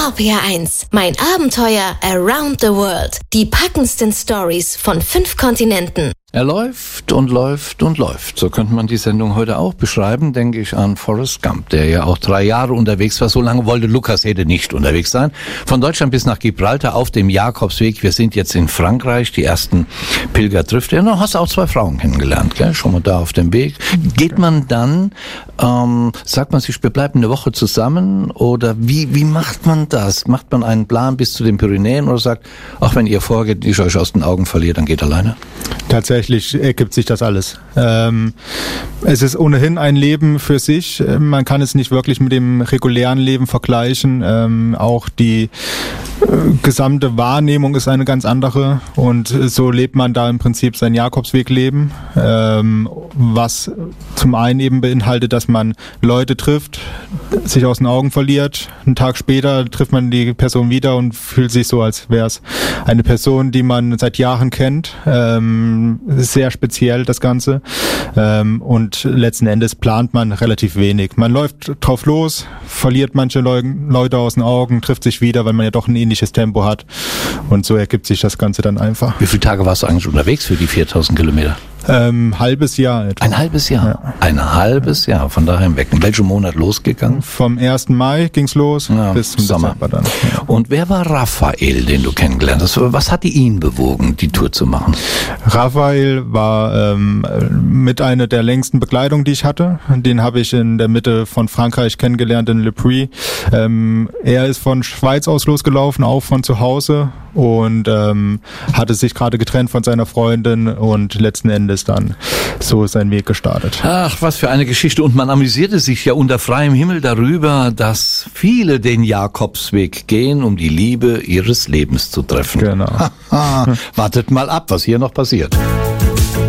RPR1, mein Abenteuer around the world. Die packendsten Stories von 5 Kontinenten. Er läuft und läuft und läuft. So könnte man die Sendung heute auch beschreiben, denke ich an Forrest Gump, der ja auch 3 Jahre unterwegs war. So lange wollte Lukas Hede nicht unterwegs sein. Von Deutschland bis nach Gibraltar auf dem Jakobsweg. Wir sind jetzt in Frankreich, die ersten Pilger trifft er. Du hast auch 2 Frauen kennengelernt, gell? Schon mal da auf dem Weg. Geht man dann, sagt man sich, wir bleiben eine Woche zusammen? Oder wie macht man das? Macht man einen Plan bis zu den Pyrenäen oder sagt, auch wenn ihr vorgeht, ich euch aus den Augen verliere, dann geht alleine? Tatsächlich ergibt sich das alles. Es ist ohnehin ein Leben für sich. Man kann es nicht wirklich mit dem regulären Leben vergleichen. Auch die gesamte Wahrnehmung ist eine ganz andere. Und so lebt man da im Prinzip sein Jakobswegleben, was zum einen eben beinhaltet, dass man Leute trifft, sich aus den Augen verliert. Einen Tag später trifft man die Person wieder und fühlt sich so, als wäre es eine Person, die man seit Jahren kennt. Sehr speziell das Ganze, und letzten Endes plant man relativ wenig. Man läuft drauf los, verliert manche Leute aus den Augen, trifft sich wieder, weil man ja doch ein ähnliches Tempo hat, und so ergibt sich das Ganze dann einfach. Wie viele Tage warst du eigentlich unterwegs für die 4000 Kilometer? Halbes Jahr etwa. Ein halbes Jahr? Ja. Ein halbes Jahr, von daher hinweg. In welchem Monat losgegangen? Vom 1. Mai ging's los, bis zum Sommer dann. Ja. Und wer war Raphael, den du kennengelernt hast? Was hat ihn bewogen, die Tour zu machen? Raphael war mit einer der längsten Begleitungen, die ich hatte. Den habe ich in der Mitte von Frankreich kennengelernt, in Le Puy. Er ist von Schweiz aus losgelaufen, auch von zu Hause, und hatte sich gerade getrennt von seiner Freundin, und letzten Endes dann so sein Weg gestartet. Ach, was für eine Geschichte. Und man amüsierte sich ja unter freiem Himmel darüber, dass viele den Jakobsweg gehen, um die Liebe ihres Lebens zu treffen. Genau. Wartet mal ab, was hier noch passiert.